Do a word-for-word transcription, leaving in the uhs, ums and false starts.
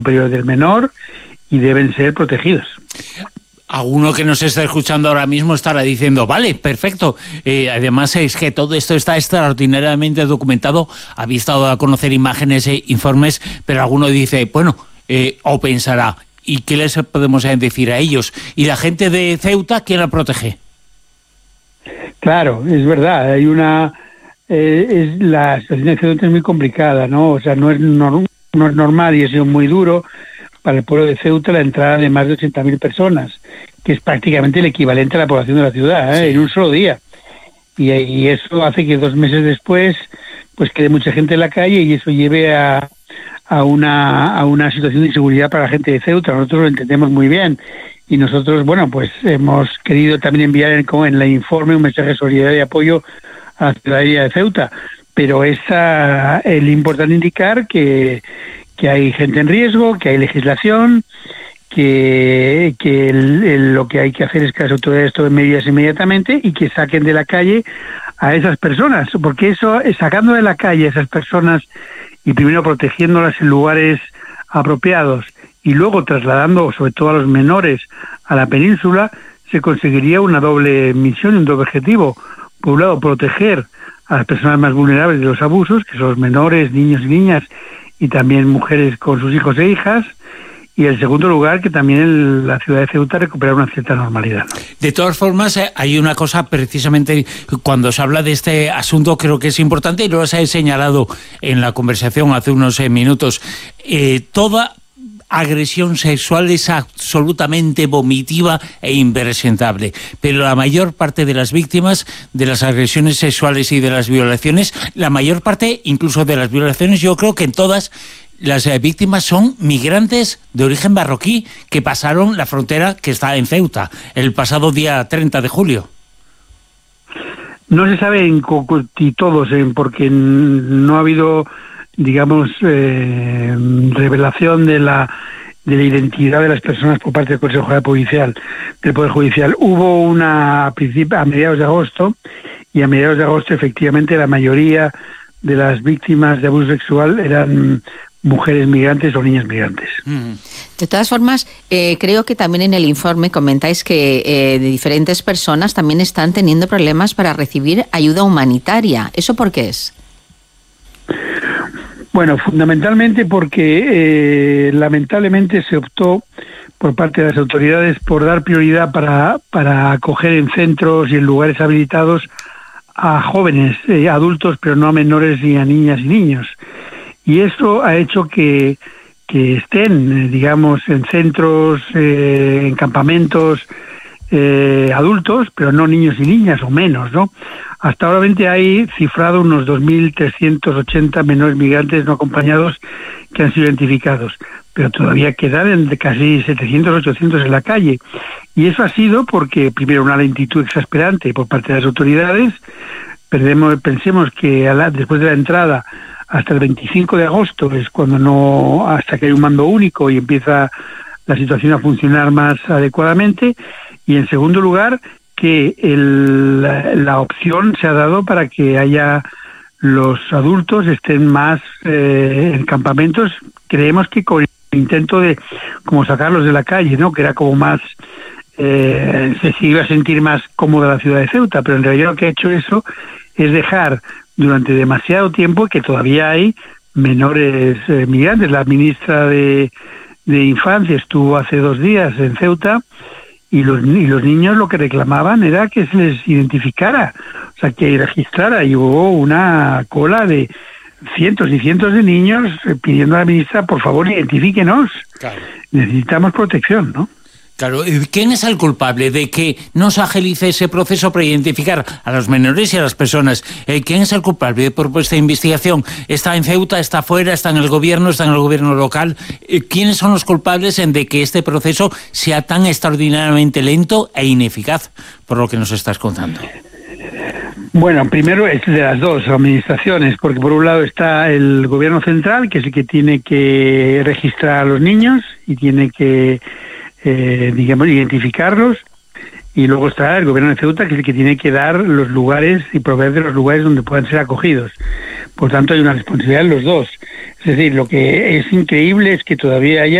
superior del menor y deben ser protegidos. Alguno que nos está escuchando ahora mismo estará diciendo, vale, perfecto. Eh, además es que todo esto está extraordinariamente documentado. Habéis estado a conocer imágenes e informes, pero alguno dice, bueno, eh, o pensará, ¿y qué les podemos decir a ellos? ¿Y la gente de Ceuta quién la protege? Claro, es verdad. Hay una... Eh, es la situación de Ceuta es muy complicada, ¿no? O sea, no es, no, no es normal y ha sido muy duro para el pueblo de Ceuta la entrada de más de ochenta mil personas, que es prácticamente el equivalente a la población de la ciudad, ¿eh? Sí. En un solo día. Y, y eso hace que dos meses después pues quede mucha gente en la calle y eso lleve a, a, una, a una situación de inseguridad para la gente de Ceuta. Nosotros lo entendemos muy bien. Y nosotros, bueno, pues hemos querido también enviar en, en el informe un mensaje de solidaridad y apoyo a la ciudadanía de Ceuta. Pero es uh, el importante indicar que, que hay gente en riesgo, que hay legislación, que, que el, el, lo que hay que hacer es que las autoridades tomen medidas inmediatamente y que saquen de la calle a esas personas. Porque eso, sacando de la calle a esas personas y primero protegiéndolas en lugares apropiados y luego trasladando sobre todo a los menores a la península, se conseguiría una doble misión, un doble objetivo. Por un lado, proteger a las personas más vulnerables de los abusos, que son los menores, niños y niñas, y también mujeres con sus hijos e hijas, y en segundo lugar, que también el, la ciudad de Ceuta recupera una cierta normalidad, ¿no? De todas formas, eh, hay una cosa precisamente cuando se habla de este asunto, creo que es importante, y lo has señalado en la conversación hace unos eh, minutos, eh, toda agresión sexual es absolutamente vomitiva e impresentable, pero la mayor parte de las víctimas de las agresiones sexuales y de las violaciones, la mayor parte incluso de las violaciones, yo creo que en todas las eh, víctimas son migrantes de origen marroquí que pasaron la frontera que está en Ceuta el pasado día treinta de julio. No se sabe en y todos, eh, porque no ha habido, digamos, eh, revelación de la de la identidad de las personas por parte del Consejo Judicial, del Poder Judicial. Hubo una a, principio, a mediados de agosto, y a mediados de agosto efectivamente la mayoría de las víctimas de abuso sexual eran mujeres migrantes o niñas migrantes. De todas formas, eh, creo que también en el informe comentáis que eh, de diferentes personas también están teniendo problemas para recibir ayuda humanitaria. ¿Eso por qué es? Bueno, fundamentalmente porque eh, lamentablemente se optó por parte de las autoridades por dar prioridad para, para acoger en centros y en lugares habilitados a jóvenes, eh, adultos, pero no a menores ni a niñas y niños. Y eso ha hecho que, que estén, eh, digamos, en centros, eh, en campamentos eh, adultos, pero no niños y niñas, o menos, ¿no? Hasta ahora hay cifrado unos dos mil trescientos ochenta menores migrantes no acompañados que han sido identificados, pero todavía quedan de casi setecientos, ochocientos en la calle. Y eso ha sido porque, primero, una lentitud exasperante por parte de las autoridades. Perdemos, pensemos que a la, después de la entrada, hasta el veinticinco de agosto, es cuando no, hasta que hay un mando único y empieza la situación a funcionar más adecuadamente. Y en segundo lugar, que el, la, la opción se ha dado para que haya los adultos estén más eh, en campamentos, creemos que con el intento de como sacarlos de la calle, ¿no? Que era como más, eh, se iba a sentir más cómoda la ciudad de Ceuta, pero en realidad lo que ha hecho eso es dejar durante demasiado tiempo que todavía hay menores eh, migrantes. La ministra de, de Infancia estuvo hace dos días en Ceuta. Y los, y los niños lo que reclamaban era que se les identificara, o sea, que registrara, y hubo una cola de cientos y cientos de niños pidiendo a la ministra, por favor, identifíquenos. Claro. Necesitamos protección, ¿no? Claro, ¿quién es el culpable de que no se agilice ese proceso para identificar a los menores y a las personas? ¿Quién es el culpable por esta investigación? ¿Está en Ceuta, está fuera, está en el gobierno, está en el gobierno local? ¿Quiénes son los culpables en de que este proceso sea tan extraordinariamente lento e ineficaz, por lo que nos estás contando? Bueno, primero es de las dos administraciones, porque por un lado está el gobierno central, que es el que tiene que registrar a los niños y tiene que Eh, digamos, identificarlos, y luego está el gobierno de Ceuta, que es el que tiene que dar los lugares y proveer de los lugares donde puedan ser acogidos. Por tanto, hay una responsabilidad en los dos. Es decir, lo que es increíble es que todavía haya